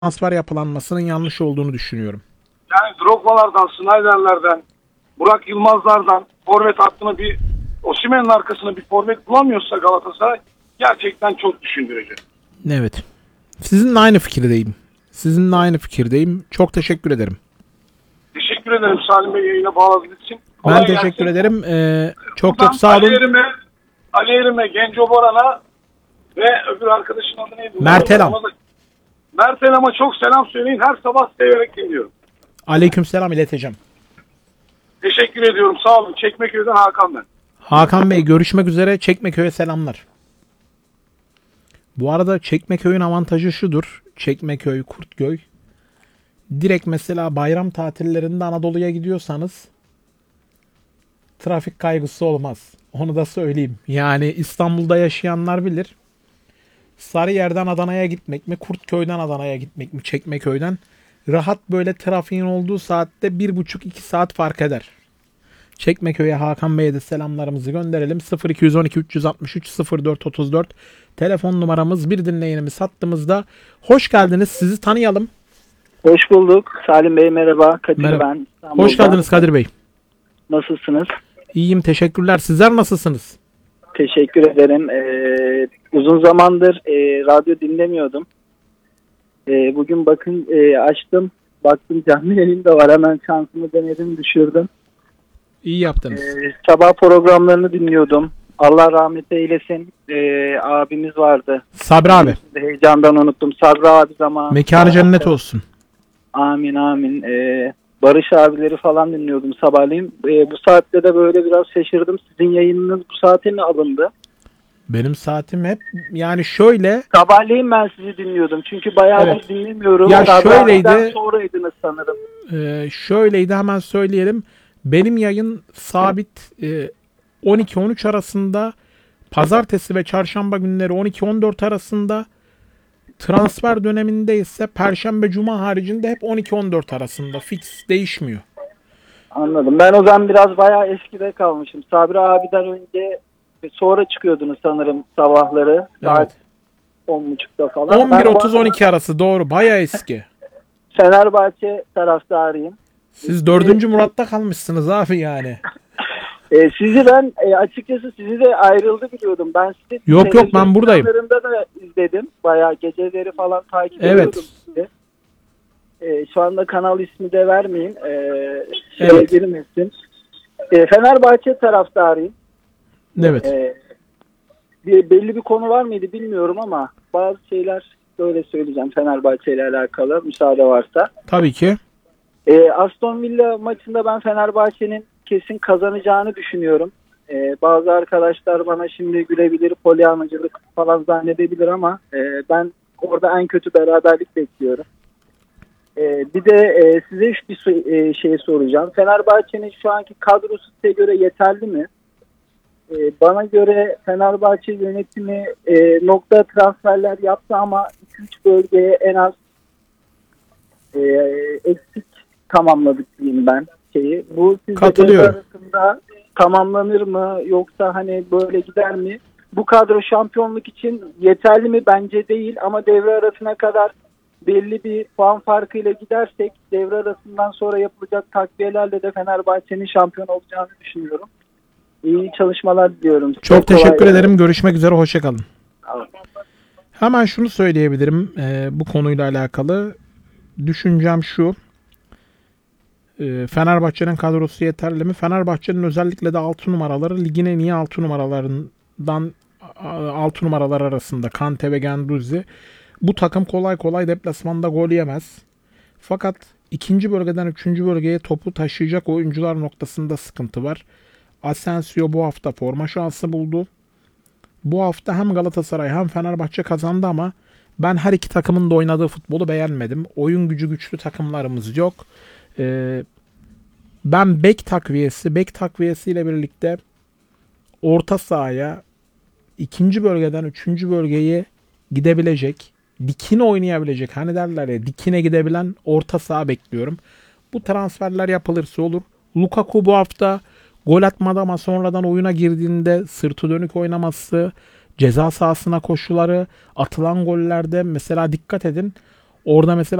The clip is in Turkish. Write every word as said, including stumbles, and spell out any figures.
transfer yapılanmasının yanlış olduğunu düşünüyorum. Yani Drogba'lardan, Snyder'lerden, Burak Yılmaz'lardan forvet hattına bir Osimhen'in arkasına bir forvet bulamıyorsa Galatasaray gerçekten çok düşündürücü. Evet. Sizinle aynı fikirdeyim. Sizinle aynı fikirdeyim. Çok teşekkür ederim. Teşekkür ederim Salim Bey yayına bağladığınız için. Ben Kolay teşekkür gelsin. ederim. Ee, çok Buradan çok sağ olun. Ali Erim'e, Ali Erim'e, Genco Boran'a ve öbür arkadaşın adı neydi? Mert Elam. Mert Elam'a çok selam söyleyin. Her sabah severek dinliyorum. Aleykümselam ileteceğim. Teşekkür ediyorum. Sağ olun. Çekmeköy'den Hakan ben. Hakan Bey görüşmek üzere. Çekmeköy'e selamlar. Bu arada Çekmeköy'ün avantajı şudur. Çekmeköy, Kurtköy. Direkt mesela bayram tatillerinde Anadolu'ya gidiyorsanız trafik kaygısı olmaz. Onu da söyleyeyim. Yani İstanbul'da yaşayanlar bilir. Sarıyer'den Adana'ya gitmek mi, Kurtköy'den Adana'ya gitmek mi, Çekmeköy'den rahat böyle trafiğin olduğu saatte bir buçuk iki saat fark eder. Çekmeköy'e Hakan Bey'e de selamlarımızı gönderelim. sıfır iki on iki üç altı üç sıfır dört otuz dört telefon numaramız, bir dinleyenimiz hattımızda. Hoş geldiniz. Sizi tanıyalım. Hoş bulduk. Salim Bey merhaba. Kadir Merhaba. ben. İstanbul'dan. Hoş geldiniz Kadir Bey. Nasılsınız? İyiyim, teşekkürler. Sizler nasılsınız? Teşekkür ederim. Ee, uzun zamandır e, radyo dinlemiyordum. E, bugün bakın e, açtım. Baktım canlı yayın da var. Hemen şansımı denedim, düşürdüm. İyi yaptınız. E, sabah programlarını dinliyordum. Allah rahmet eylesin. E, abimiz vardı. Sabri abi. Heyecandan unuttum. Sabri abi zaman. Mekanı cennet olsun. Amin amin. Ee, Barış abileri falan dinliyordum sabahleyin. Ee, bu saatte de böyle biraz şaşırdım. Sizin yayınınız bu saate mi alındı? Benim saatim hep yani şöyle. Sabahleyin ben sizi dinliyordum. Çünkü bayağı Evet. dinlemiyorum. Ya Sabahleyin şöyleydi. sonraydınız sanırım. E, şöyleydi hemen söyleyelim. Benim yayın sabit e, on iki on üç arasında, pazartesi ve çarşamba günleri on iki on dört arasında, transfer döneminde ise perşembe cuma haricinde hep on iki on dört arasında, fix değişmiyor. Anladım. Ben o zaman biraz bayağı eskide kalmışım. Sabri abiden önce sonra çıkıyordunuz sanırım sabahları. Saat Evet. on buçukta falan. on bir Ben otuz on iki arası, doğru, bayağı eski. Fenerbahçe taraftarıyım. Siz dördüncü Murat'ta kalmışsınız abi yani. Ee, sizi ben e, açıkçası sizi de ayrıldı biliyordum. Ben sizi Yok, yok, ben buradayım. televizyonlarında da izledim. Bayağı geceleri falan takip Evet. ediyordum sizi. Ee, şu anda kanal ismi de vermeyeyim. Ee, şeye Evet. girmesin. Ee, Fenerbahçe taraftarıyım. Evet. Ee, bir, belli bir konu var mıydı bilmiyorum ama bazı şeyler böyle söyleyeceğim Fenerbahçe ile alakalı, müsaade varsa. Tabii ki. Ee, Aston Villa maçında ben Fenerbahçe'nin kesin kazanacağını düşünüyorum. Ee, bazı arkadaşlar bana şimdi gülebilir, polyanacılık falan zannedebilir ama e, ben orada en kötü beraberlik bekliyorum. Ee, bir de e, size bir so- e, şey soracağım. Fenerbahçe'nin şu anki kadrosu size göre yeterli mi? Ee, bana göre Fenerbahçe yönetimi e, nokta transferler yaptı ama iki üç bölgeye en az e, eksik tamamladık diyeyim ben şeyi. Bu sizce Katılıyorum. arasında tamamlanır mı yoksa hani böyle gider mi? Bu kadro şampiyonluk için yeterli mi? Bence değil ama devre arasına kadar belli bir puan farkıyla gidersek devre arasından sonra yapılacak takviyelerle de Fenerbahçe'nin şampiyon olacağını düşünüyorum. İyi çalışmalar diliyorum. Çok Size teşekkür kolay ederim. Görüşmek üzere. Hoşça kalın. gelsin. Hemen şunu söyleyebilirim e, bu konuyla alakalı. Düşüncem şu. E, Fenerbahçe'nin kadrosu yeterli mi? Fenerbahçe'nin özellikle de altı numaraları ligin en iyi altı numaralarından altı numaralar arasında Kante ve Guendouzi. Bu takım kolay kolay deplasmanda gol yemez. Fakat ikinci bölgeden üçüncü bölgeye topu taşıyacak oyuncular noktasında sıkıntı var. Asensio bu hafta forma şansı buldu. Bu hafta hem Galatasaray hem Fenerbahçe kazandı ama ben her iki takımın da oynadığı futbolu beğenmedim. Oyun gücü güçlü takımlarımız yok. Ee, ben bek takviyesi, bek takviyesiyle birlikte orta sahaya ikinci bölgeden üçüncü bölgeye gidebilecek, dikine oynayabilecek, hani derler ya dikine gidebilen orta saha bekliyorum. Bu transferler yapılırsa olur. Lukaku bu hafta gol atmadı ama sonradan oyuna girdiğinde sırtı dönük oynaması, ceza sahasına koşuları, atılan gollerde mesela dikkat edin. Orada mesela